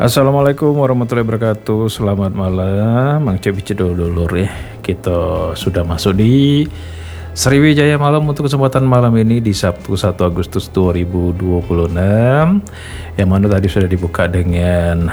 Assalamualaikum warahmatullahi wabarakatuh. Selamat malam, Mang Cebi Cedulur ya. Kita sudah masuk di Sriwijaya Malam untuk kesempatan malam ini di Sabtu 1 Agustus 2026. Yang mana tadi sudah dibuka dengan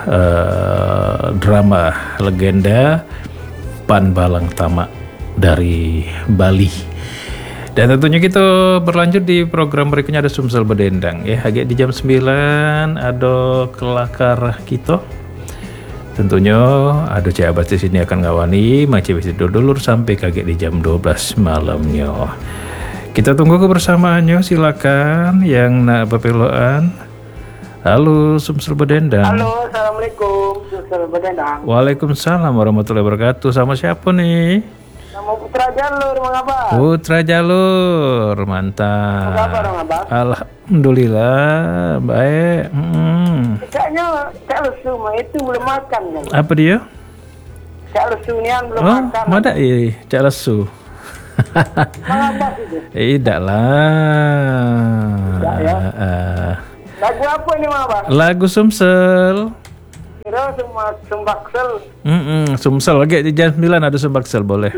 drama legenda Pan Balang Tama dari Bali. Dan tentunya kita berlanjut di program berikutnya, ada Sumsel Bedendang ya. Agak di jam 9 ada kelakar kita. Tentunya ada Cik Abbas di sini akan ngawani Mang Cebi dulur sampai kaget di jam 12 malamnya. Kita tunggu kebersamaannya, silakan yang nak bepeloan. Halo Sumsel Bedendang. Halo, assalamualaikum Sumsel Bedendang. Waalaikumsalam warahmatullahi wabarakatuh. Sama siapa nih? Nama Putra Jalur, Bang Abah. Putra Jalur, mantap. Apa kabar, Bang Abah? Alhamdulillah, baik. Kayaknya Cak Lesu mah itu belum makan kan? Apa dia? Cak Lesu nian belum Oh, makan. mana Cak Lesu? Bang Abah itu. Tidak lah. Tidak ya? Lagu apa ini, Bang Abah? Lagu Sumsel. Kira Sumbaksel. Sumsel lagi di jam 9 ada Sumbaksel boleh.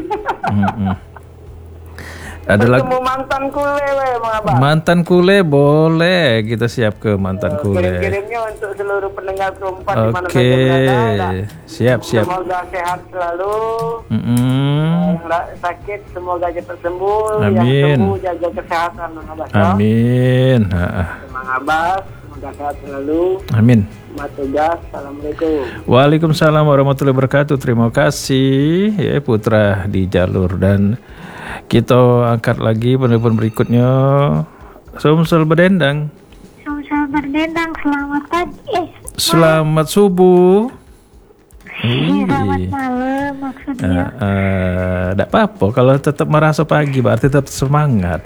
Ada lagu Bertemu mantan kule, Bang Abah. Mantan Kule boleh, kita siap ke Mantan Kule. Kirim-kirimnya untuk seluruh pendengar keempat di mana Oke, saja berada. siap. Semoga sehat selalu. Yang sakit semoga cepat sembuh. Amin. Yang sembuh jaga kesehatan, Bang Abah. Amin. Bang Abbas, semoga sehat selalu. Amin. Tugas, assalamualaikum. Waalaikumsalam warahmatullahi wabarakatuh. Terima kasih ya Putra di Jalur. Dan kita angkat lagi penelpon berikutnya. Sumsel Bedendang. Sumsel Bedendang, selamat pagi. Selamat subuh. Selamat malam maksudnya. Tidak apa-apa kalau tetap merasa pagi, berarti tetap semangat.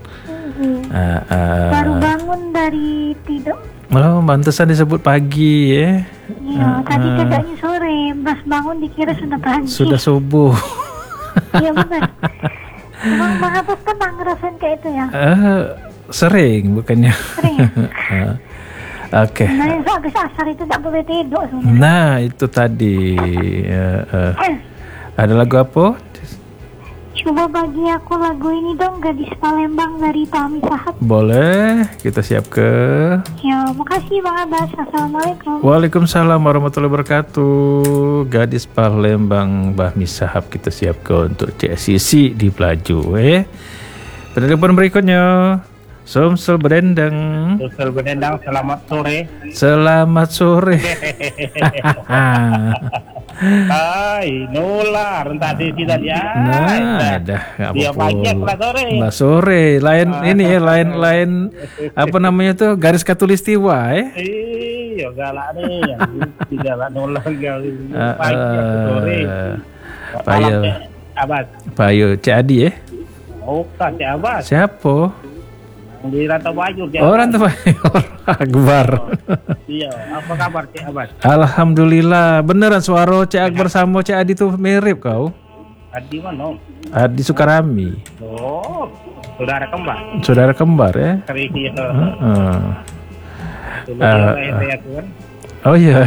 Baru bangun dari tidur. Oh, pantesan disebut pagi ya. Iya, tadi kayaknya sore, pas bangun dikira sudah pagi. Sudah subuh. Iya benar. Emang Bang Abbas pernah ngerasain kayak itu ya? Sering bukannya. Sering ya? Oke. Nah, yang habis asar itu tak boleh tidur sebenarnya. Nah, itu tadi. Ada lagu apa? Coba bagi aku lagu ini dong, Gadis Palembang dari Tami Sahab. Boleh, kita siap ke. Ya, makasih Bang Abbas. Assalamualaikum. Waalaikumsalam warahmatullahi wabarakatuh. Gadis Palembang Bahmi Sahab kita siap ke untuk CSCC di Pelaju. Penelpon berikutnya. Sumsel Bedendang. Sumsel Bedendang, selamat sore. Selamat sore. Hai, nular tadi kita dia. Nah, dah enggak Dia pagi apa-apa. sore. Lah sore, lain ini ya, lain apa namanya tuh, garis katulistiwa ya. Iya, galak nih. Tidak lah nular kali. Pagi sore. Payo. Abad. Payo Cik Adi ya. Bukan Cik Abad. Siapa? Di Rantau Bayu. Orang tuh Akbar. Iya, apa kabar Cik Abad? Alhamdulillah, beneran suara Cik Akbar sama Cik Adi tuh mirip kau. Adi mana? Adi Sukarami. Oh, saudara kembar. Saudara kembar ya. Iya. Oh iya.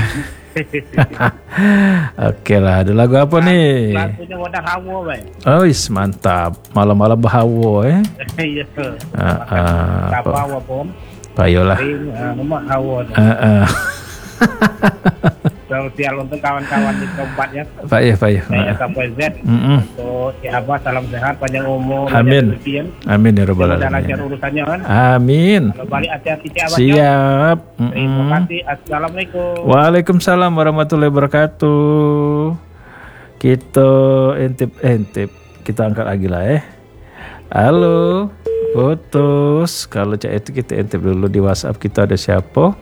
Oke lah, ada lagu apa nih? Lagunya Wadah Hawa, Bang. Oh, mantap. Malam-malam bahawa ya. Iya. Apa Hawa pun. Payolah. Nomor Hawa. Sosial untuk kawan-kawan di tempat ya. Payo. Saya sampai Z. Untuk Cik Abah, salam sehat, panjang umur. Amin. Amin ya rabbal alamin. alamin. Lancar urusannya kan. Amin. Kalau balik hati-hati Cik Abah. Siap. Terima kasih. Assalamualaikum. Waalaikumsalam warahmatullahi wabarakatuh. Kita intip. Kita angkat lagi lah ya. Halo. Putus. Kalau cak itu kita intip dulu di WhatsApp kita ada siapa?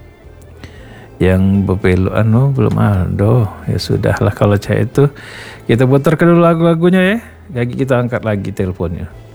Yang bepeluan belum ada. Ya sudahlah kalau cak itu. Kita putar dulu lagu-lagunya ya. Jadi kita angkat lagi teleponnya.